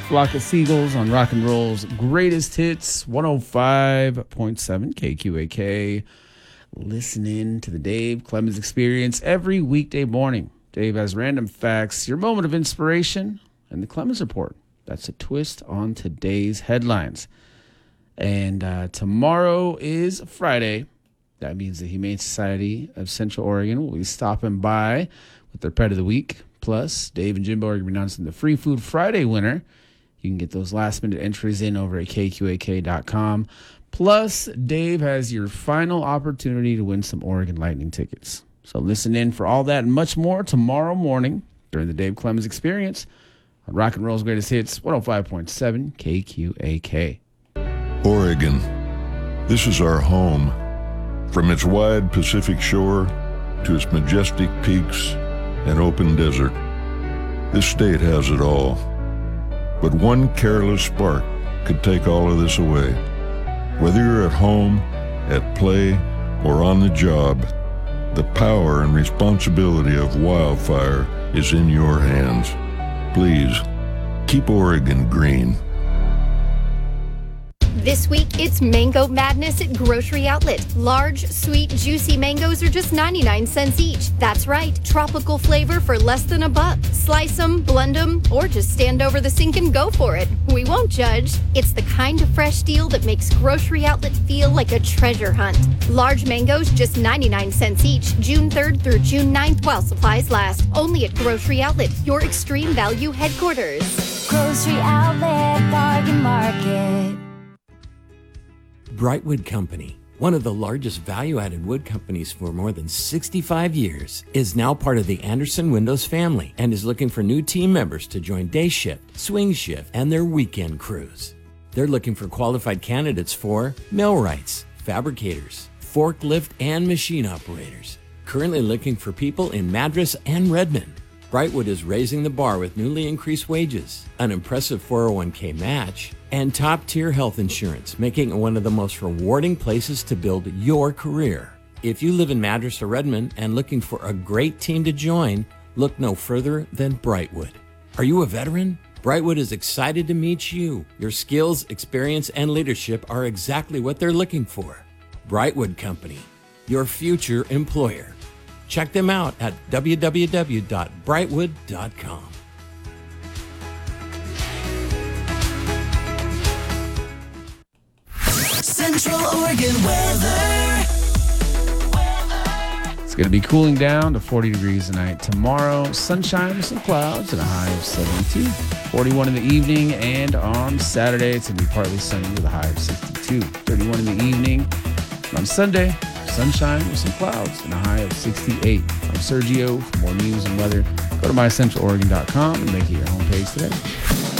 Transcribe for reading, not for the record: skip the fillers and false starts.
Flock of Seagulls on Rock and Roll's Greatest Hits, 105.7 KQAK. Listening to the Dave Clemens Experience every weekday morning. Dave has random facts, your moment of inspiration, and the Clemens Report. That's a twist on today's headlines. And tomorrow is Friday. That means the Humane Society of Central Oregon will be stopping by with their Pet of the Week. Plus, Dave and Jimbo are going to be announcing the Free Food Friday winner. You can get those last-minute entries in over at KQAK.com. Plus, Dave has your final opportunity to win some Oregon Lightning tickets. So listen in for all that and much more tomorrow morning during the Dave Clemens Experience on Rock and Roll's Greatest Hits, 105.7 KQAK. Oregon. This is our home. From its wide Pacific shore to its majestic peaks and open desert, this state has it all. But one careless spark could take all of this away. Whether you're at home, at play, or on the job, the power and responsibility of wildfire is in your hands. Please, keep Oregon green. This week, it's Mango Madness at Grocery Outlet. Large, sweet, juicy mangoes are just 99 cents each. That's right, tropical flavor for less than $1. Slice them, blend them, or just stand over the sink and go for it. We won't judge. It's the kind of fresh deal that makes Grocery Outlet feel like a treasure hunt. Large mangoes, just 99 cents each, June 3rd through June 9th while supplies last. Only at Grocery Outlet, your extreme value headquarters. Grocery Outlet Bargain Market. Brightwood Company, one of the largest value-added wood companies for more than 65 years, is now part of the Anderson Windows family and is looking for new team members to join day shift, swing shift, and their weekend crews. They're looking for qualified candidates for millwrights, fabricators, forklift, and machine operators. Currently looking for people in Madras and Redmond. Brightwood is raising the bar with newly increased wages, an impressive 401k match, and top-tier health insurance, making it one of the most rewarding places to build your career. If you live in Madras or Redmond and looking for a great team to join, look no further than Brightwood. Are you a veteran? Brightwood is excited to meet you. Your skills, experience, and leadership are exactly what they're looking for. Brightwood Company, your future employer. Check them out at www.brightwood.com. Central Oregon weather. It's going to be cooling down to 40 degrees tonight. Tomorrow, sunshine with some clouds and a high of 72. 41 in the evening, and on Saturday, it's going to be partly sunny with a high of 62. 31 in the evening. And on Sunday, sunshine with some clouds and a high of 68. I'm Sergio. For more news and weather, go to mycentraloregon.com and make it your homepage today.